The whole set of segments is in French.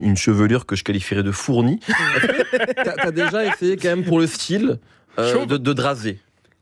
une chevelure que je qualifierais de fournie. T'as déjà essayé quand même pour le style de raser?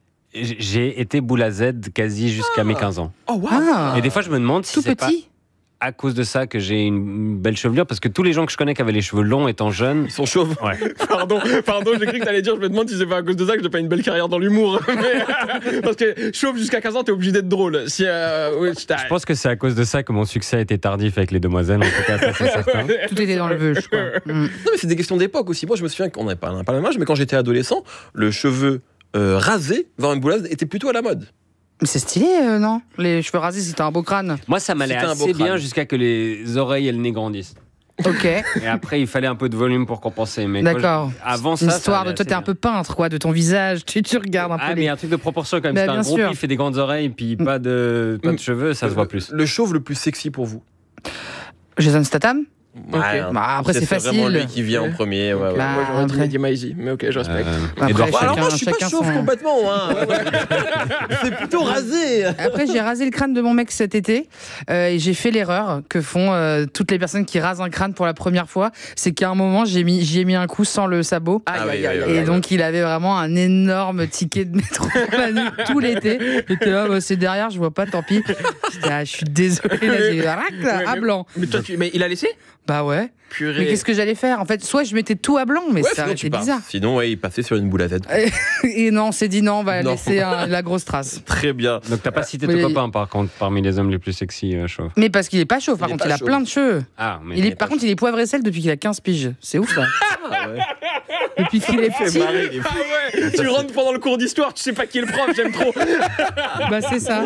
J'ai été boule à Z quasi jusqu'à mes 15 ans. Oh wow. Et des fois, je me demande si Tout c'est petit. pas à cause de ça que j'ai une belle chevelure, parce que tous les gens que je connais qui avaient les cheveux longs étant jeunes, Ils sont chauves. ouais. Pardon, j'ai cru que t'allais dire, je me demande si c'est pas à cause de ça que j'ai pas une belle carrière dans l'humour. Parce que chauve jusqu'à 15 ans, t'es obligé d'être drôle. Si, Je pense que c'est à cause de ça que mon succès a été tardif avec les demoiselles, en tout cas, ça c'est certain. Tout était dans le vœu, je crois. Non, mais c'est des questions d'époque aussi. Moi, je me souviens qu'on n'a pas le même âge, mais quand j'étais adolescent, le cheveu rasé, voir une boulade, était plutôt à la mode. Mais c'est stylé, non? Les cheveux rasés, c'était un beau crâne. Moi, ça m'allait C'était un beau assez crâne. bien jusqu'à que les oreilles et le nez grandissent. Ok, Et après, il fallait un peu de volume pour compenser. Mais d'accord. avant Une ça, histoire ça de toi, t'es un peu peintre, quoi, de ton visage. Tu regardes un peu mais il y a un truc de proportion quand même. Bah, Si t'as un bien gros sûr. pif et des grandes oreilles, puis pas de cheveux, ça se voit plus. Le chauve le plus sexy pour vous? Jason Statham? Ouais, Bah, après, c'est vraiment facile. lui qui vient en premier. Ouais, ouais. Bah, moi j'aurais dit après. Mehdi Maizi, mais ok, je respecte. Après, Edouard chacun- Alors moi, je suis pas chacun chauve son- complètement. Hein. Ouais, ouais. C'est plutôt rasé. Après, j'ai rasé le crâne de mon mec cet été et j'ai fait l'erreur que font toutes les personnes qui rasent un crâne pour la première fois. C'est qu'à un moment, j'y ai mis un coup sans le sabot. Et donc, il avait vraiment un énorme ticket de métro tout l'été. J'étais là, bah, c'est derrière, je vois pas, tant pis. J'étais, je suis désolé, là, j'ai à blanc. Mais toi, mais il a laissé? Bah ouais. Purée. Mais qu'est-ce que j'allais faire? En fait, soit je mettais tout à blanc, mais Ouais, ça sinon aurait tu été pars. bizarre. Sinon, ouais, il passait sur une boule à Z. Et non, on s'est dit non, on va Non. laisser la grosse trace. Très bien. Donc t'as pas cité Oui. ton copain par contre parmi les hommes les plus sexy chauves. Mais parce qu'il est pas chauve, par Il est contre, pas il a chauve. plein de cheveux. Ah mais Par contre, il est poivre et sel depuis qu'il a 15 piges. C'est ouf, ça. Ah, ouais. Depuis qu'il est petit. Marrer, les Ah ouais, tu rentres pendant le cours d'histoire, tu sais pas qui est le prof, j'aime trop. Bah, c'est ça.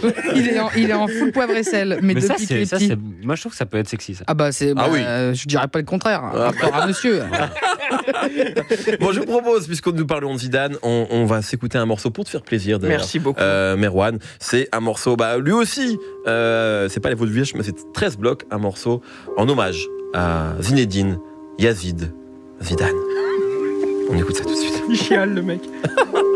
Il est en full poivre et sel. Mais ça depuis qu'il est ça petit. c'est moi je trouve que ça peut être sexy ça. Ah bah c'est Ah oui. je dirais pas le contraire. Ah, Encore un monsieur. Bon, je vous propose, puisque nous parlons de Zidane, on va s'écouter un morceau pour te faire plaisir. D'ailleurs. Merci beaucoup. Merwan, c'est un morceau, lui aussi, c'est pas les veaux de Vierge, mais c'est 13 blocs, un morceau en hommage à Zinedine Yazid Zidane. On écoute ça tout de suite. Il chiale le mec.